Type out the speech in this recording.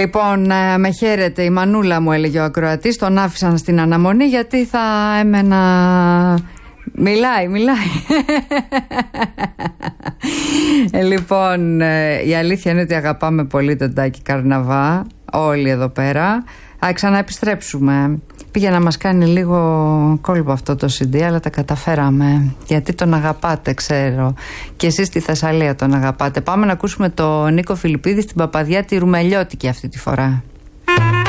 Λοιπόν, με χαίρετε η Μανούλα μου, έλεγε ο ακροατής. Τον άφησαν στην αναμονή γιατί θα έμενα... Μιλάει. Λοιπόν, η αλήθεια είναι ότι αγαπάμε πολύ τον Τάκη Καρναβά, όλοι εδώ πέρα. Ξαναεπιστρέψουμε. Πήγε να μας κάνει λίγο κόλπο αυτό το CD, αλλά τα καταφέραμε. Γιατί τον αγαπάτε, ξέρω. Και εσείς στη Θεσσαλία τον αγαπάτε. Πάμε να ακούσουμε τον Νίκο Φιλιππίδη στην Παπαδιά τη Ρουμελιώτικη αυτή τη φορά.